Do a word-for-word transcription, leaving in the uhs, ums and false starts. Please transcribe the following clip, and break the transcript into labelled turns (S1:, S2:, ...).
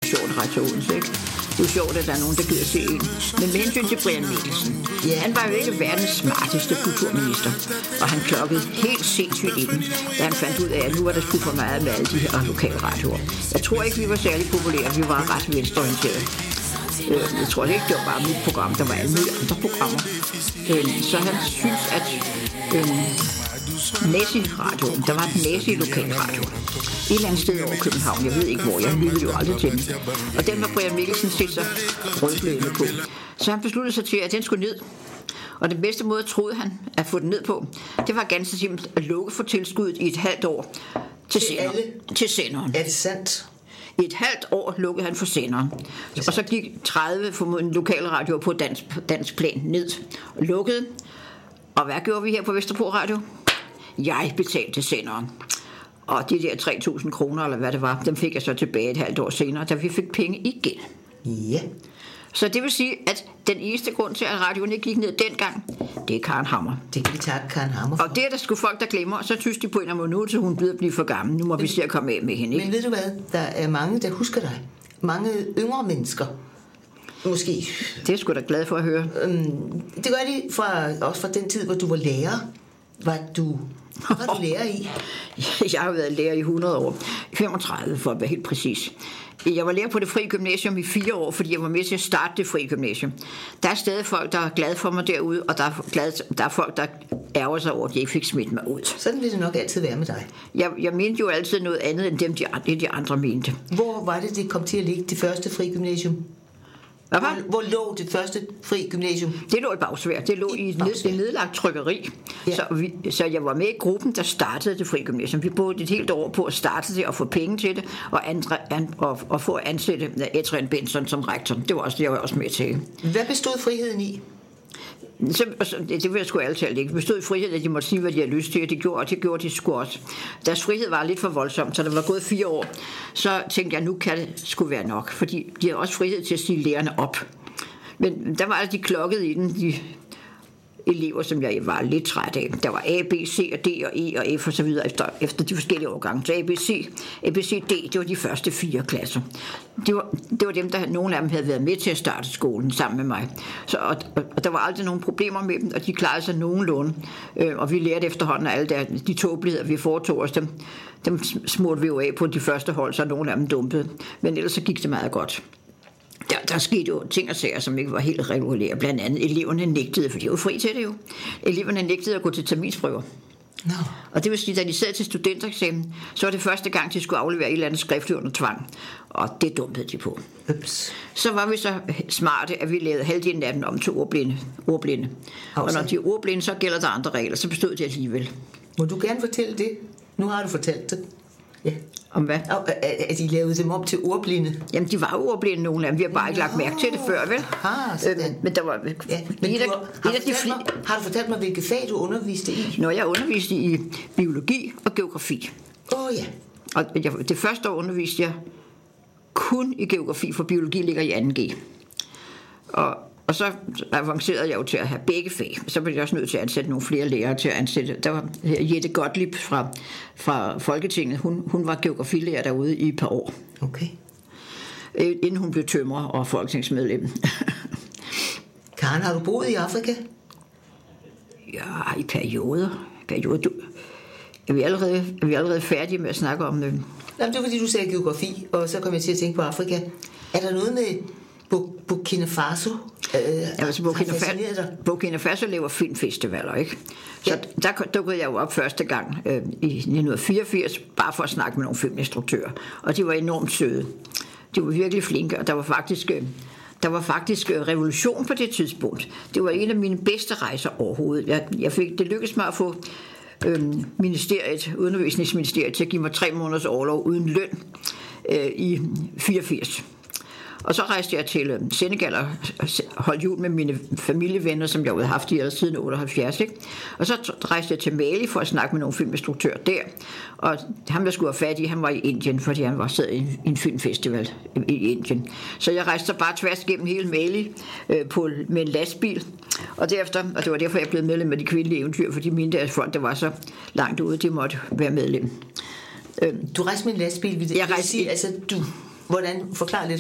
S1: sjovt at rejse til Odense, ikke? Det er jo sjovt, at der er nogen, der gider se en. Men med hensyn til Brian Mikkelsen, ja. Han var jo ikke verdens smarteste kulturminister, og han klokkede helt sindssygt i den, da han fandt ud af, at nu var der sgu for meget med alle de her lokalradioer. Jeg tror ikke, vi var særlig populære, vi var ret venstreorienterede. Jeg tror ikke, det var bare mit program, der var alle mulige andre programmer. Så han synes, at nazi-radioen, der var et nazi-lokalradio. Et eller andet sted over København, jeg ved ikke hvor, jeg lyttede jo aldrig til den. Og den var Brian Mikkelsen set sig rødglødende på. Så han besluttede sig til, at den skulle ned. Og den bedste måde, troede han, at få den ned på, det var ganske simpelt at lukke for tilskuddet i et halvt år til, sender, til senderen.
S2: Er det sandt?
S1: I et halvt år lukkede han for senderen. Og så gik tredive formodentlig lokale radioer på dansk, dansk plan ned og lukkede. Og hvad gjorde vi her på Vesterbro Radio? Jeg betalte senderen. Og de der tre tusind kroner, eller hvad det var, dem fik jeg så tilbage et halvt år senere, da vi fik penge igen.
S2: Ja.
S1: Så det vil sige, at den eneste grund til, at radioen ikke gik ned dengang, det er Karen Hammer.
S2: Det kan vi tage Karen Hammer for.
S1: Og det er der sgu folk, der glemmer, og så synes de på en eller anden måde, nu til hun bliver blive for gammel. Nu må men, vi se at komme af med hende, ikke?
S2: Men ved du hvad? Der er mange, der husker dig. Mange yngre mennesker. Måske.
S1: Det er jeg sgu da glad for at høre.
S2: Øhm, det gør de fra, også fra den tid, hvor du var lærer. Var du... Hvad var du lærer i?
S1: Jeg har været lærer i hundrede år. femogtredive for at være helt præcis. Jeg var lærer på det frie gymnasium i fire år, fordi jeg var med til at starte det frie gymnasium. Der er stadig folk, der er glade for mig derude, og der er, glade, der er folk, der ærger sig over, at jeg ikke fik smidt mig ud.
S2: Sådan vil det nok altid være med dig.
S1: Jeg, jeg mente jo altid noget andet, end dem, de, de andre mente.
S2: Hvor var det, det kom til at ligge, det første frie gymnasium? Hvor, hvor lå det første fri gymnasium?
S1: Det lå i Bagsværd. Det lå i, i ned, et nedlagt trykkeri. Ja. Så, vi, så jeg var med i gruppen, der startede det fri gymnasium. Vi boede et helt år på at starte det og få penge til det, og, andre, an, og, og få at ansætte Adrian Benson som rektor. Det var også det, jeg var også med til.
S2: Hvad bestod friheden i?
S1: Så, det, det vil jeg sgu altid ikke. Det bestod i frihed, at de måtte sige, hvad de havde lyst til, og det gjorde, og det gjorde de sgu også. Deres frihed var lidt for voldsomt, så der var gået fire år. Så tænkte jeg, nu kan det sgu være nok, fordi de har også frihed til at sige lærerne op. Men der var altså de klokkede i den, de elever, som jeg var lidt træt af. Der var A, B, C og D og E og F og så videre efter, efter de forskellige årgange. Så A, B, C, A, B, C, D, det var de første fire klasser. Det var, det var dem, der nogle af dem havde været med til at starte skolen sammen med mig. Så, og, og der var aldrig nogen problemer med dem, og de klarede sig nogenlunde. Øh, og vi lærte efterhånden alle der, de tåbeligheder, vi foretog os, dem, dem smurte vi jo af på de første hold, så nogle af dem dumpede. Men ellers så gik det meget godt. Der, der skete jo ting og sager, som ikke var helt regulære. Blandt andet eleverne nægtede, for de var fri til det jo. Eleverne nægtede at gå til terminsprøver.
S2: No.
S1: Og det vil sige, at da de sad til studentereksamen, så var det første gang, de skulle aflevere et eller andet skriftligt under tvang. Og det dumpede de på.
S2: Ups.
S1: Så var vi så smarte, at vi lavede halvdelen af dem om til ordblinde. ordblinde. Og når de er ordblinde, så gælder der andre regler, så bestod de alligevel.
S2: Må du gerne fortælle det? Nu har du fortalt det. Ja.
S1: Om hvad?
S2: At de lavede dem op til ordblinde?
S1: Jamen, de var jo ordblinde, nogle af dem. Vi har bare ikke lagt mærke til det før, vel?
S2: Aha,
S1: øhm, men der var...
S2: Ja, men
S1: et,
S2: du har, har, du fli... mig, har du fortalt mig, hvilke fag du underviste i?
S1: Når jeg underviste i biologi og geografi.
S2: Åh oh, ja.
S1: Og jeg, det første år underviste jeg kun i geografi, for biologi ligger i anden G. Og Og så avancerede jeg jo til at have begge fag. Så blev jeg også nødt til at ansætte nogle flere lærere til at ansætte. Der var Jette Gottlieb fra, fra Folketinget. Hun, hun var geografilærer derude i et par år.
S2: Okay.
S1: Inden hun blev tømrer og folketingsmedlem.
S2: Karen, har du boet i Afrika?
S1: Ja, i perioder. perioder. Du, er, vi allerede, er vi allerede færdige med at snakke om det?
S2: Jamen, det var fordi, du sagde geografi, og så kom jeg til at tænke på Afrika. Er der noget med Burkina Faso? Øh,
S1: ja, altså Burkina, Fa- Burkina Faso laver filmfestivaler, ikke? Så ja. der dukkede jeg jo op første gang øh, i nitten fireogfirs, bare for at snakke med nogle filminstruktører. Og de var enormt søde. De var virkelig flinke, og der var faktisk... Øh, Der var faktisk revolution på det tidspunkt. Det var en af mine bedste rejser overhovedet. Jeg, jeg fik, det lykkedes mig at få øhm, ministeriet, undervisningsministeriet til at give mig tre måneders orlov uden løn øh, i fireogfirs. Og så rejste jeg til Senegal og holdt jul med mine familievenner, som jeg havde haft i siden otteoghalvfjerds. Ikke? Og så rejste jeg til Mali for at snakke med nogle filminstruktører der. Og ham, der skulle have fat i, han var i Indien, fordi han var sad i en filmfestival i Indien. Så jeg rejste så bare tværs gennem hele Mali øh, på, med en lastbil. Og derefter, og det var derfor, jeg blev medlem af De Kvindelige Eventyr, fordi mine deres folk, der var så langt ude, de måtte være medlem.
S2: Du rejste med en lastbil?
S1: Jeg rejste...
S2: Altså, du... Hvordan? Forklar lidt.